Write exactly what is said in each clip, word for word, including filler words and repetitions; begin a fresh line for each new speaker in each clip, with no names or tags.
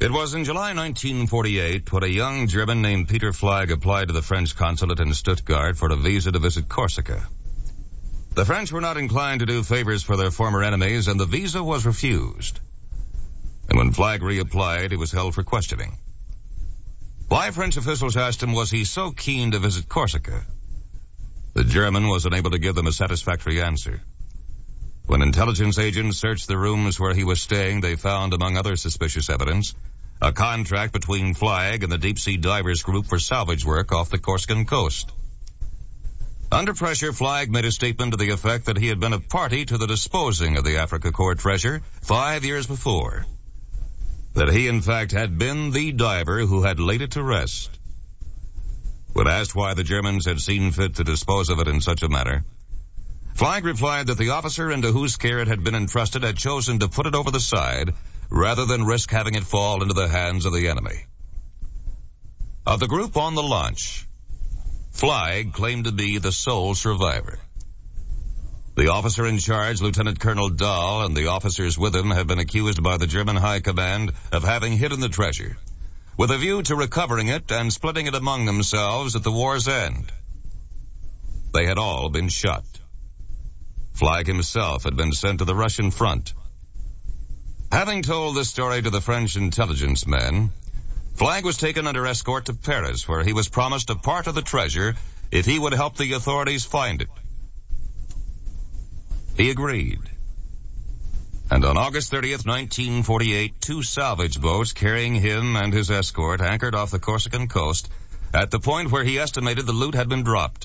It was in July nineteen forty-eight when a young German named Peter Flag applied to the French consulate in Stuttgart for a visa to visit Corsica. The French were not inclined to do favors for their former enemies, and the visa was refused. And when Flag reapplied, he was held for questioning. Why, French officials asked him, was he so keen to visit Corsica? The German was unable to give them a satisfactory answer. When intelligence agents searched the rooms where he was staying, they found, among other suspicious evidence, a contract between Flag and the deep-sea divers group for salvage work off the Corsican coast. Under pressure, Flag made a statement to the effect that he had been a party to the disposing of the Africa Korps treasure five years before. That he, in fact, had been the diver who had laid it to rest. When asked why the Germans had seen fit to dispose of it in such a manner, Flag replied that the officer into whose care it had been entrusted had chosen to put it over the side rather than risk having it fall into the hands of the enemy. Of the group on the launch, Flag claimed to be the sole survivor. The officer in charge, Lieutenant Colonel Dahl, and the officers with him have been accused by the German High Command of having hidden the treasure, with a view to recovering it and splitting it among themselves at the war's end. They had all been shot. Flag himself had been sent to the Russian front. Having told this story to the French intelligence men, Flag was taken under escort to Paris, where he was promised a part of the treasure if he would help the authorities find it. He agreed. And on August thirtieth, nineteen forty-eight, two salvage boats carrying him and his escort anchored off the Corsican coast at the point where he estimated the loot had been dropped.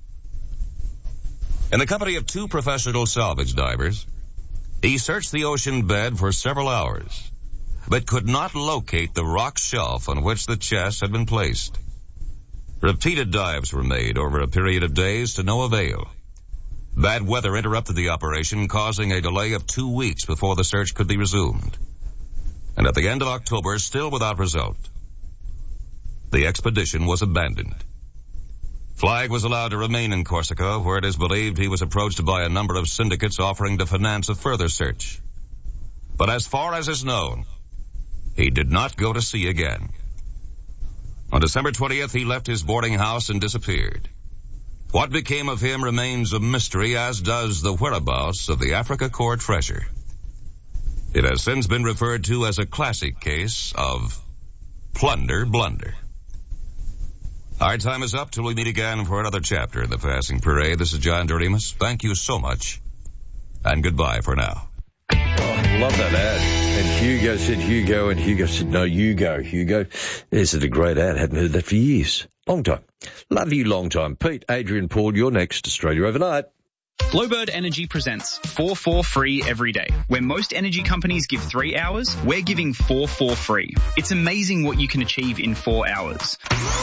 In the company of two professional salvage divers, he searched the ocean bed for several hours, but could not locate the rock shelf on which the chest had been placed. Repeated dives were made over a period of days to no avail. Bad weather interrupted the operation, causing a delay of two weeks before the search could be resumed. And at the end of October, still without result, the expedition was abandoned. Flag was allowed to remain in Corsica, where it is believed he was approached by a number of syndicates offering to finance a further search. But as far as is known, he did not go to sea again. On December twentieth, he left his boarding house and disappeared. What became of him remains a mystery, as does the whereabouts of the Africa Korps treasure. It has since been referred to as a classic case of plunder blunder. Our time is up till we meet again for another chapter in the Passing Parade. This is John Doremus. Thank you so much, and goodbye for now.
Oh, I love that ad. And Hugo said Hugo, and Hugo said, no, you go, Hugo. This is a great ad. Hadn't heard that for years. Long time. Love you, long time. Pete, Adrian, Paul, you're next. Australia Overnight.
Glowbird Energy presents four four free every day. Where most energy companies give three hours, we're giving four four free. It's amazing what you can achieve in four hours.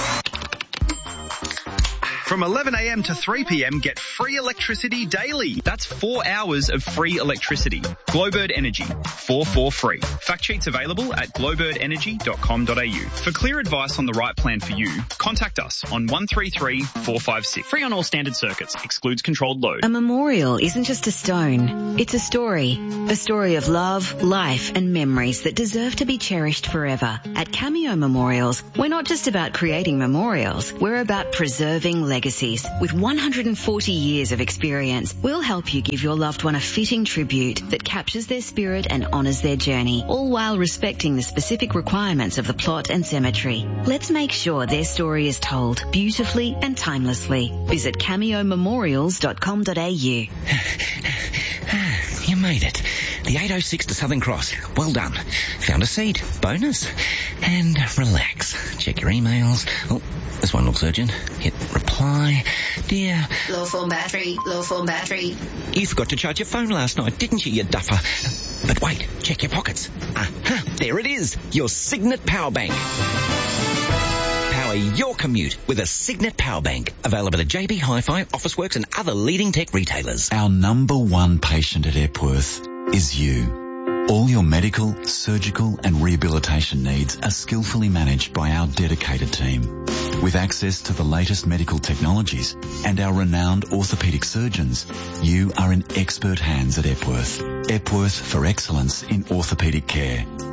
From eleven a.m. to three p.m, get free electricity daily. That's four hours of free electricity. Glowbird Energy, four four free. Fact sheets available at glowbird energy dot com dot a u. For clear advice on the right plan for you, contact us on one three three, four five six. Free on all standard circuits. Excludes controlled load.
A memorial isn't just a stone. It's a story. A story of love, life and memories that deserve to be cherished forever. At Cameo Memorials, we're not just about creating memorials. We're about preserving legacies. With one hundred forty years of experience, we'll help you give your loved one a fitting tribute that captures their spirit and honours their journey, all while respecting the specific requirements of the plot and cemetery. Let's make sure their story is told beautifully and timelessly. Visit cameo memorials dot com dot a u.
You made it. The eight oh six to Southern Cross. Well done. Found a seat. Bonus. And relax. Check your emails. Oh, this one looks urgent. Hit reply. Dear.
Low phone battery. Low phone battery.
You forgot to charge your phone last night, didn't you, you duffer? But wait. Check your pockets. Aha. There it is. Your Signet Power Bank. Power your commute with a Signet Power Bank. Available at J B Hi-Fi, Officeworks and other leading tech retailers.
Our number one patient at Epworth is you. All your medical, surgical and rehabilitation needs are skillfully managed by our dedicated team. With access to the latest medical technologies and our renowned orthopaedic surgeons, you are in expert hands at Epworth. Epworth for excellence in orthopaedic care.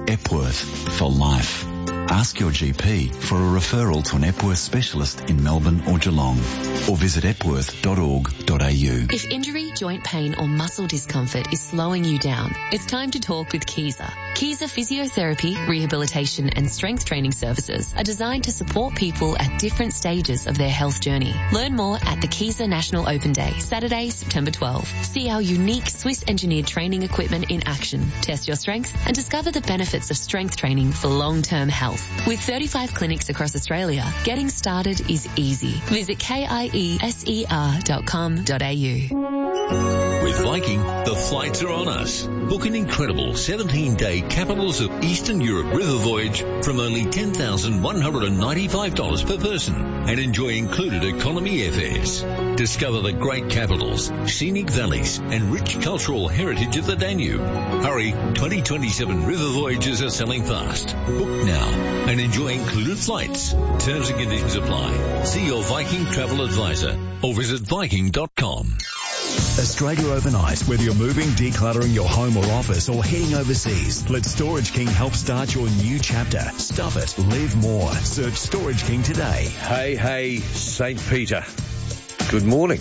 Epworth for life. Ask your G P for a referral to an Epworth specialist in Melbourne or Geelong, or visit epworth dot org dot a u.
If injury, joint pain or muscle discomfort is slowing you down, it's time to talk with Kiesa. Kiesa Physiotherapy, Rehabilitation and Strength Training Services are designed to support people at different stages of their health journey. Learn more at the Kiesa National Open Day, Saturday, September twelfth. See our unique Swiss-engineered training equipment in action, test your strength and discover the benefits of strength training for long-term health. With thirty-five clinics across Australia, getting started is easy. Visit kieser dot com dot a u.
With Viking, the flights are on us. Book an incredible seventeen-day Capitals of Eastern Europe river voyage from only ten thousand one hundred ninety-five dollars per person and enjoy included economy airfares. Discover the great capitals, scenic valleys and rich cultural heritage of the Danube. Hurry, twenty twenty-seven river voyages are selling fast. Book now and enjoy included flights. Terms and conditions apply. See your Viking travel advisor or visit viking dot com.
Australia overnight, whether you're moving, decluttering your home or office, or heading overseas, let Storage King help start your new chapter. Stuff it, live more. Search Storage King today.
Hey, hey, Saint Peter. Good morning.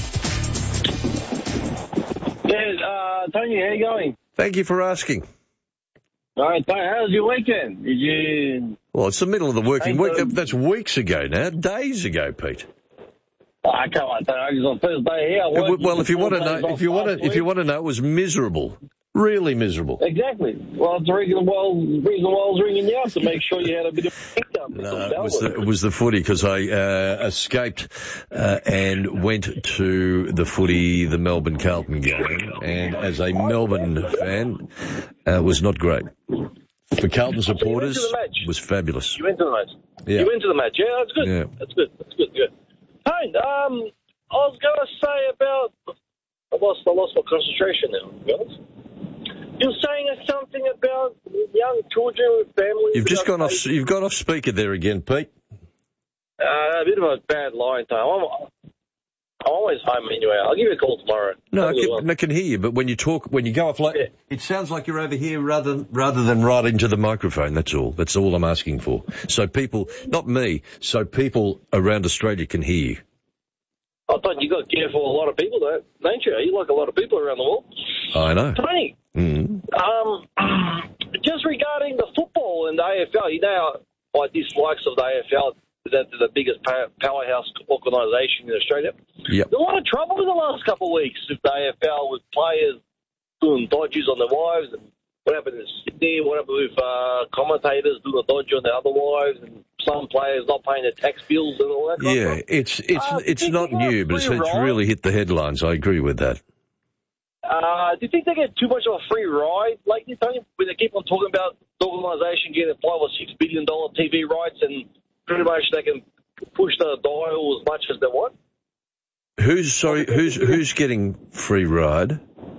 Yeah, uh, Tony, how you going?
Thank you for asking.
All right, Tony, how was your weekend? Did you...
Well, it's the middle of the working week. That's weeks ago now, days ago, Pete.
I can't wait. It was on first day here.
Well, well if you want to know, if you want to, if you want to know, it was miserable, really miserable.
Exactly. Well, it's the reason why reason why I was ringing you up to make sure you had a bit of income.
No, it was the, it was the footy because I uh, escaped uh, and went to the footy, the Melbourne Carlton game, and as a Melbourne fan, uh, was not great. For Carlton supporters,
so
it was fabulous.
You went to the match.
Yeah.
You went to the match. Yeah, that's good.
Yeah.
That's good. That's good. Good. Hey, um, I was going to say about, I lost, I lost my concentration now, to be honest. You were saying something about young children with families.
You've just gone off, you've gone off speaker there again, Pete.
Uh, a bit of a bad line time. I'm, I'm always home anyway. I'll give you a call tomorrow.
No, I can, I can hear you, but when you talk, when you go off like, yeah. It sounds like you're over here rather, rather than right into the microphone. That's all. That's all I'm asking for. So people, not me, so people around Australia can hear you.
I thought you got careful a lot of people, though, don't you? You like a lot of people around the world.
I know.
Tony,
mm.
um, just regarding the football and the A F L, you know, I dislike of the A F L. That's the biggest powerhouse organisation in Australia.
Yep.
There's a lot of trouble in the last couple of weeks with the A F L, with players doing dodges on their wives, and what happened in Sydney, what happened with uh, commentators doing a dodge on their other wives, and some players not paying their tax bills and all that kind
yeah,
of stuff.
it's it's
uh,
it's not new, but it's, it's really hit the headlines. I agree with that.
Uh, do you think they get too much of a free ride lately, Tony, when they keep on talking about the organisation getting five or six billion dollar T V rights and pretty much they can push the dial as much as they want?
Who's sorry? Who's who's getting free ride?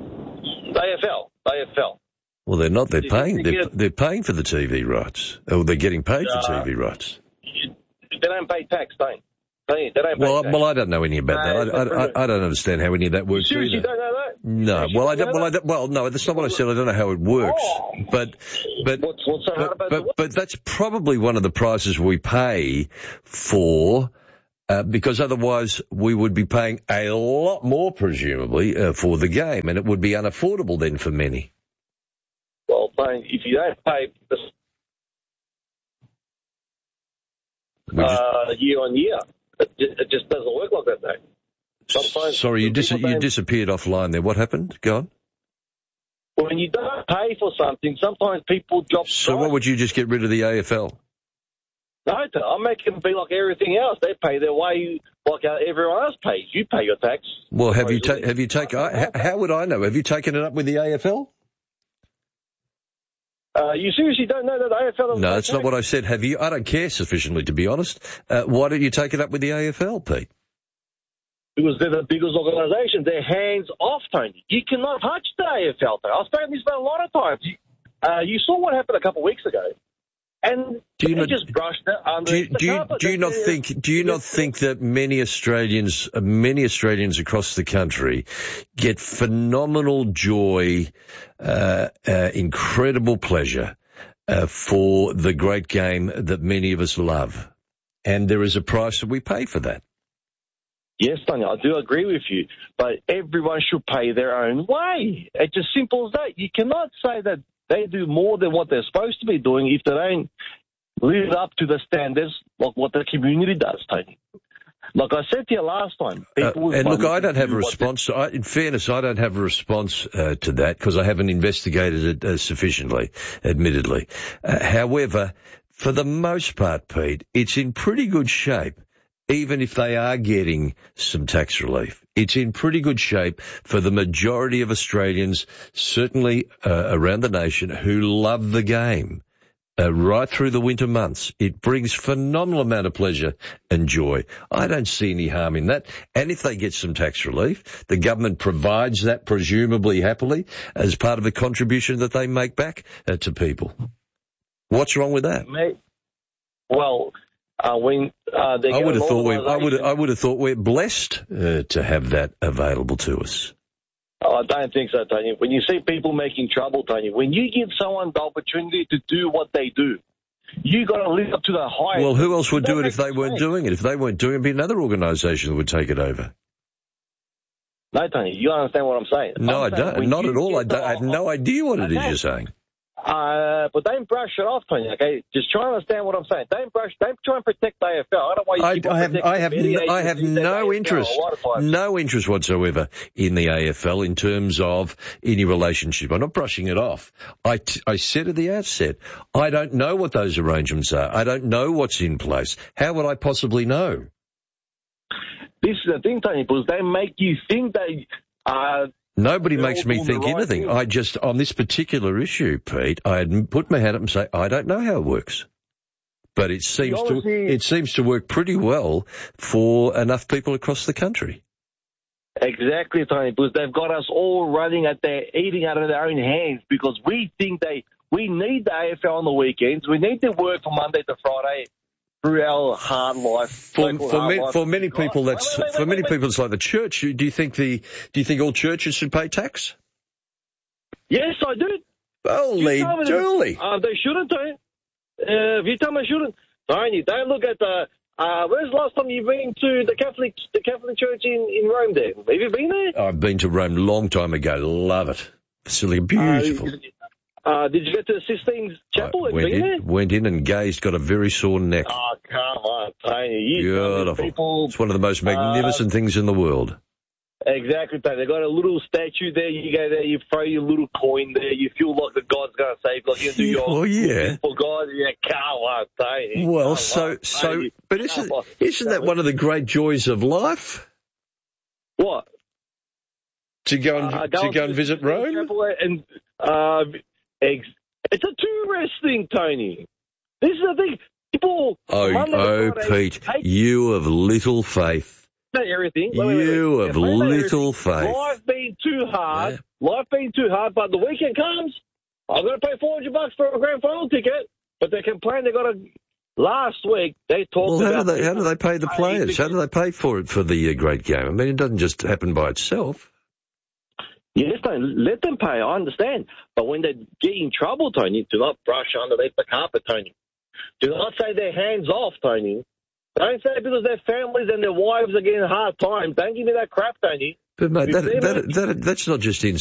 The A F L. The A F L.
Well, they're not. They're
They-
paying.
they
They're,
get-
they're paying for the T V rights. Or they're getting paid
Uh,
for T V rights.
You, they don't pay tax, don't they? They don't pay
Well,
tax.
well, I don't know any about
No,
that. I, I, I, I don't understand how any of that works
Seriously, you
either.
don't know that?
No,
Seriously,
well, I
you
don't.
know
Well, I
that?
don't, well, no, that's not what I said. I don't know how it works,
Oh.
but, but,
What's, what's so hard
but,
about
but,
the
but that's probably one of the prices we pay for, uh, because otherwise we would be paying a lot more, presumably, uh, for the game, and it would be unaffordable then for many.
Well, Tony, if you don't pay this,
We just-
uh, year on year, it, ju- it just doesn't work like that, though. Sometimes
Sorry, you, dis-
people
you
don't-
disappeared offline there. What happened? Go on.
When you don't pay for something, sometimes people drop.
So
price.
what would you just get rid of the A F L?
No, I make them be like everything else. They pay their way like uh, everyone else pays. You pay your tax.
Well, have you ta- have you taken? How, how would I know? Have you taken it up with the A F L?
Uh, you seriously don't know that the A F L?
No, that's not what I said. Have you? I don't care sufficiently, to be honest. Uh, why don't you take it up with the A F L, Pete?
Because they're the biggest organisation. They're hands off, Tony. You cannot touch the A F L. Tony. I've spoken this about a lot of times. You, uh, you saw what happened a couple of weeks ago, and
Do you
they
not-
just brushed it under
Do you,
the
do you,
carpet.
do you
They-
not
they-
think? Do you not think that many Australians, uh, many Australians across the country, get phenomenal joy, uh, uh, incredible pleasure uh, for the great game that many of us love. And there is a price that we pay for that.
Yes, Tanya, I do agree with you, but everyone should pay their own way. It's as simple as that. You cannot say that they do more than what they're supposed to be doing if they don't live up to the standards like what the community does, Tony. Like I said to you last time, people...
Uh, and look, I don't have a response. I, in fairness, I don't have a response uh, to that because I haven't investigated it uh, sufficiently, admittedly. Uh, however, for the most part, Pete, it's in pretty good shape, even if they are getting some tax relief. It's in pretty good shape for the majority of Australians, certainly uh, around the nation, who love the game. Uh, right through the winter months. It brings phenomenal amount of pleasure and joy. I don't see any harm in that. And if they get some tax relief, the government provides that presumably happily as part of a contribution that they make back uh, to people. What's wrong with that?
Mate, well, uh, when uh, they
I would have thought we, I would,
organisation-
I would have thought we're blessed uh, to have that available to us.
Oh, I don't think so, Tony. When you see people making trouble, Tony, when you give someone the opportunity to do what they do, you got to live up to the highest.
Well, who else would
That
do it if
makes
they weren't
sense.
doing it? If they weren't doing it, it'd be another organisation that would take it over.
No, Tony, you understand what I'm saying.
No,
I'm
I
saying
don't.
when
Not
you
at all. I,
get
don't, I have no idea what it is
Okay.
you're saying.
Uh, but don't brush it off, Tony. Okay, just try and understand what I'm saying. Don't brush. Don't try and protect the A F L. I don't know why you
I,
keep on
I have,
protecting
I have,
the media
n- I have
agencies, the A F L,
no interest,
a lot of times.
no interest whatsoever in the A F L in terms of any relationship. I'm not brushing it off. I, t- I said at the outset, I don't know what those arrangements are. I don't know what's in place. How would I possibly know?
This is the thing, Tony, because they make you think that. Uh,
Nobody
They're
makes
all
me
doing
think
the right
anything.
thing.
I just, on this particular issue, Pete, I had put my hand up and say, I don't know how it works. But it seems to,
obviously-
it seems to work pretty well for enough people across the country.
Exactly, Tony, because they've got us all running at their, eating out of their own hands because we think they, we need the A F L on the weekends. We need to work from Monday to Friday through our hard life.
For,
local
for,
hard
me,
life.
for many
God,
people,
wait,
that's
wait, wait,
for
wait,
many
wait.
people, it's like the church. Do you think the do you think all churches should pay tax?
Yes, I do.
Holy
You tell me that-
dooly!
Uh, they shouldn't, Tony. Uh, if you tell me they shouldn't, Tony, don't look at the. Uh, when's the last time you've been to the Catholic the Catholic Church in, in Rome? There, have you been there?
I've been to Rome a long time ago. Love it. Facility beautiful.
Uh, uh, did you get to the Sistine Chapel?
I
Have you
went
been
in,
there?
went in and gazed. Got a very sore neck.
Oh, come on, Tony. You tell me
Beautiful.
people,
It's one of the most magnificent things in the world.
exactly, Tony. They got a little statue there. You go there, you throw your little coin there. You feel like the God's going to save. Like you do your
Oh, yeah.
for God. Yeah, come on, Tony.
Well,
Come
so
on,
so,
Tony.
but
Come
isn't
on.
isn't that one of the great joys of life?
What?
To go and
Uh,
to go and visit Rome?
Chapel and uh, ex- it's a tourist thing, Tony. This is the thing. People.
Oh,
Monday to
oh,
Friday
Pete,
hate
you of little faith.
everything. Wait, wait, wait,
You
wait.
have
Yeah, hate
little
everything.
faith.
Life being too hard.
Yeah.
Life being too hard. But the weekend comes. I'm going to pay four hundred bucks for a grand final ticket. But they complain they got a. Last week they talked
Well, how
about.
do they how do they pay the players? How do they pay for it for the uh, great game? I mean, it doesn't just happen by itself.
Yes, Tony, let them pay. I understand. But when they get in trouble, Tony, do not brush underneath the carpet, Tony. Do not say their hands off, Tony. Don't say it because their families and their wives are getting hard times. Don't give me that crap, Tony.
But mate,
If
that,
they're
that,
not-
that, that's not just in